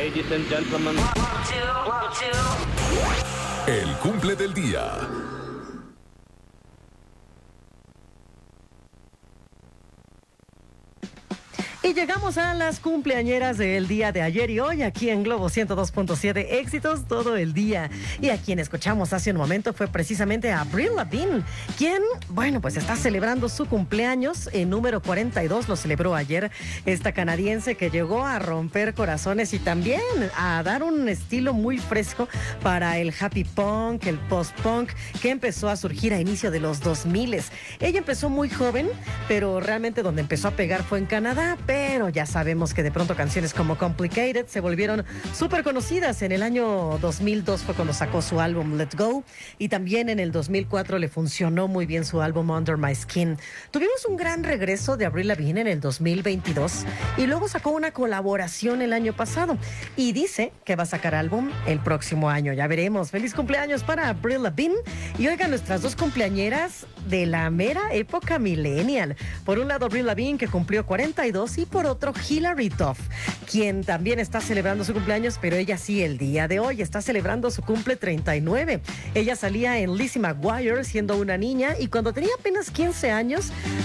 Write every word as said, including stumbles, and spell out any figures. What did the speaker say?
Ladies and gentlemen. El cumple del día. Y llegamos a las cumpleañeras del día de ayer y hoy aquí en Globo ciento dos punto siete, éxitos todo el día. Y a quien escuchamos hace un momento fue precisamente a Avril Lavigne, quien, bueno, pues está celebrando su cumpleaños en número cuarenta y dos, lo celebró ayer esta canadiense que llegó a romper corazones y también a dar un estilo muy fresco para el happy punk, el post-punk, que empezó a surgir a inicio de los dos mil. Ella empezó muy joven, pero realmente donde empezó a pegar fue en Canadá, pero ya sabemos que de pronto canciones como Complicated se volvieron súper conocidas. En el año dos mil dos fue cuando sacó su álbum Let Go y también en el dos mil cuatro le funcionó muy bien su álbum Under My Skin. Tuvimos un gran regreso de Avril Lavigne en el dos mil veintidós y luego sacó una colaboración el año pasado y dice que va a sacar álbum el próximo año. Ya veremos. Feliz cumpleaños para Avril Lavigne y oigan, nuestras dos cumpleañeras de la mera época millennial. Por un lado Avril Lavigne, que cumplió cuarenta y dos, y por otro Hilary Duff, quien también está celebrando su cumpleaños, pero ella sí el día de hoy está celebrando su cumple treinta y nueve. Ella salía en Lizzie McGuire siendo una niña y cuando tenía apenas quince años